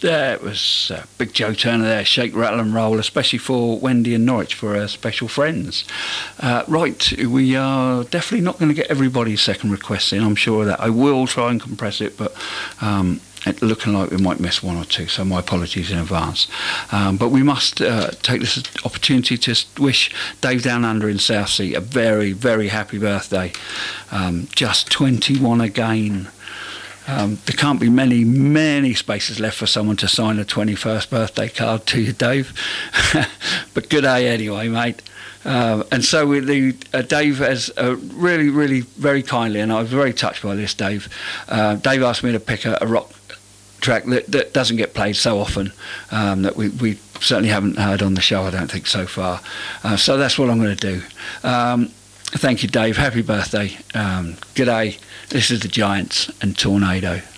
Yeah, it was Big Joe Turner there, Shake, Rattle and Roll, especially for Wendy and Norwich, for her special friends. Right, we are definitely not going to get everybody's second request in, I'm sure of that. I will try and compress it, but it's looking like we might miss one or two, so my apologies in advance. But we must take this opportunity to wish Dave Down Under in Southsea a very, very happy birthday. Just 21 again. There can't be many spaces left for someone to sign a 21st birthday card to you, Dave. But good day anyway, mate. And so with Dave has really, really very kindly, and I was very touched by this, Dave. Dave asked me to pick a rock track that doesn't get played so often, that we certainly haven't heard on the show, I don't think, so far. So that's what I'm going to do. Thank you, Dave. Happy birthday. G'day. This is the Giants and Tornado.